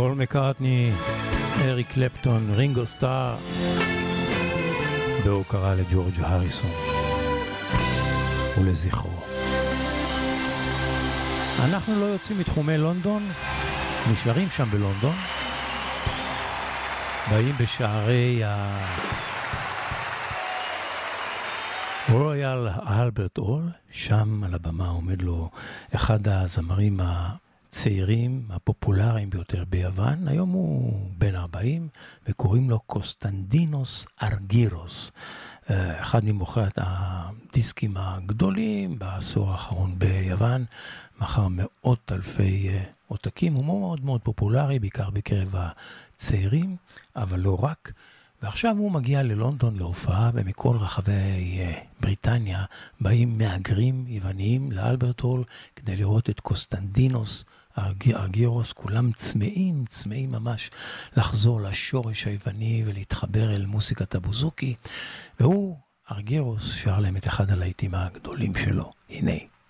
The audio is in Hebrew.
פול מקארטני, אריק קלפטון, רינגו סטאר, בהוקרה לג'ורג' הריסון ולזכרו. אנחנו לא יוצאים מתחומי לונדון, נשארים שם בלונדון, באים בשערי רויאל אלברט הול, שם על הבמה עומד לו אחד הזמרים הצעירים, הפופולריים ביותר ביוון, היום הוא בן 40, וקוראים לו קוסטנדינוס ארגירוס, אחד ממוכרי הדיסקים הגדולים בעשור האחרון ביוון, מכר מאות אלפי עותקים, הוא מאוד מאוד פופולרי, בעיקר בקרב הצעירים, אבל לא רק. ועכשיו הוא מגיע ללונדון להופעה, ומכל רחבי בריטניה באים מהגרים יווניים לאלברט הול, כדי לראות את קוסטנדינוס ארגירוס, כולם צמאים ממש לחזור לשורש היווני ולהתחבר אל מוסיקת הבוזוקי, והוא, ארגירוס, שר להם את אחד הלהיטים הגדולים שלו. הנה.